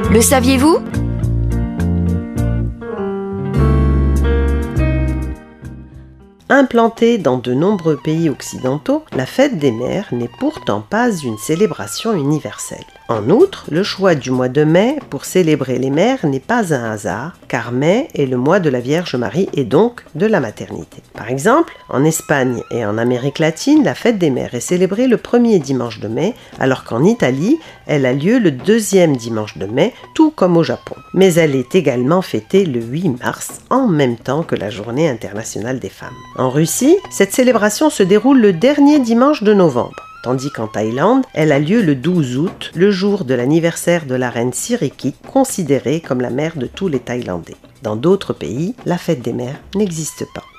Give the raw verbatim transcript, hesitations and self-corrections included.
Le saviez-vous ? Implantée dans de nombreux pays occidentaux, la fête des mères n'est pourtant pas une célébration universelle. En outre, le choix du mois de mai pour célébrer les mères n'est pas un hasard, car mai est le mois de la Vierge Marie et donc de la maternité. Par exemple, en Espagne et en Amérique latine, la fête des mères est célébrée le premier dimanche de mai, alors qu'en Italie, elle a lieu le deuxième dimanche de mai, tout comme au Japon. Mais elle est également fêtée le huit mars, en même temps que la Journée internationale des femmes. En Russie, cette célébration se déroule le dernier dimanche de novembre. Tandis qu'en Thaïlande, elle a lieu le douze août, le jour de l'anniversaire de la reine Sirikit, considérée comme la mère de tous les Thaïlandais. Dans d'autres pays, la fête des mères n'existe pas.